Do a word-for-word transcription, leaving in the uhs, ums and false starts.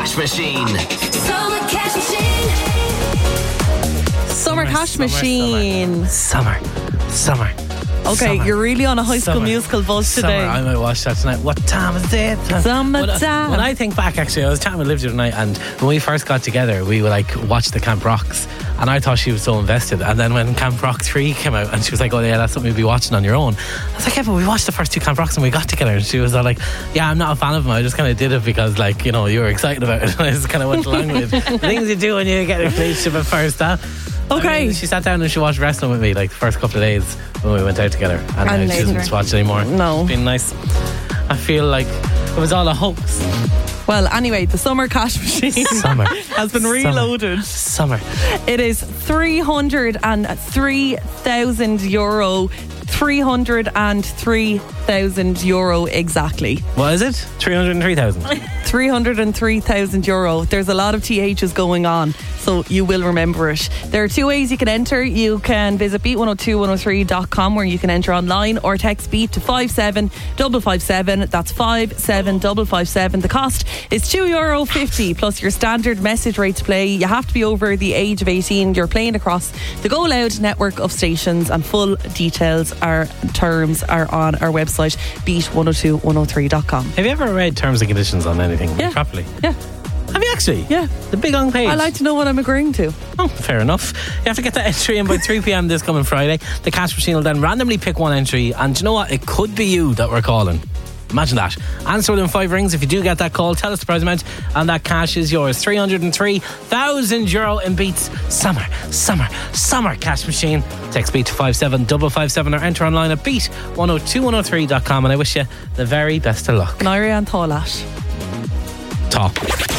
Cash Machine. Summer Cash Machine. Summer Cash summer, Machine. Summer. Summer. Okay, Summer. you're really on a High School Summer. Musical buzz today. Summer. I might watch that tonight. What time is it? Summertime. When I think back, actually, I was chatting with Liv the other night, and when we first got together, we would like watch the Camp Rocks, and I thought she was so invested. And then when Camp Rock three came out, and she was like, "Oh yeah, that's something you'll be watching on your own." I was like, "Yeah, but we watched the first two Camp Rocks and we got together." And she was all like, "Yeah, I'm not a fan of them. I just kind of did it because, like, you know, you were excited about it." And I just kind of went along with it. Things you do when you get in a relationship at first, huh? Okay. I mean, she sat down and she watched wrestling with me like the first couple of days when we went out together, and, And now she later. doesn't watch it anymore. No. It's been nice. I feel like it was all a hoax. Well, anyway, the Summer Cash Machine Summer. has been reloaded. Summer. It is three hundred three thousand euro. three hundred three thousand euro exactly. What is it? three hundred three thousand. three hundred three thousand euro. There's a lot of T H's going on, so you will remember it. There are two ways you can enter. You can visit beat one oh two one oh three dot com where you can enter online, or text beat to five seven five five seven. That's five seven five five seven. The cost is two euro fifty plus your standard message rate to play. You have to be over the age of eighteen. You're playing across the Go Loud network of stations, and full details are terms are on our website beat one oh two one oh three dot com. Have you ever read terms and conditions on anything Yeah. properly? Yeah. Have you actually? Yeah. The big on page. I like to know what I'm agreeing to. Oh, fair enough. You have to get that entry in by three p.m. this coming Friday. The Cash Machine will then randomly pick one entry, and do you know what? It could be you that we're calling. Imagine that. Answer within five rings. If you do get that call, tell us the prize amount, and that cash is yours. three hundred three thousand euro in Beats Summer, Summer, Summer Cash Machine. Text Beat to five seven five five seven or enter online at beat one oh two one oh three dot com, and I wish you the very best of luck. Nairi and Tolat. Top.